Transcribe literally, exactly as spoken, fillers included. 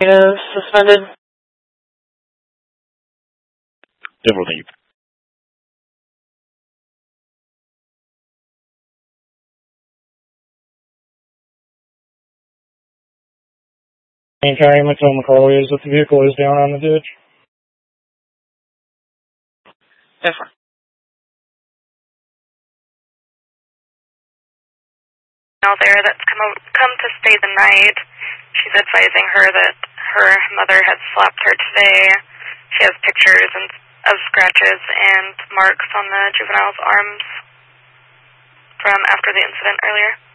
Is suspended. Denver, thank you. Main County, Matoma Carly, is that the vehicle is down on the ditch? Denver. Out there that's come come to stay the night. She's advising her that her mother had slapped her today. She has pictures and, of scratches and marks on the juvenile's arms from after the incident earlier.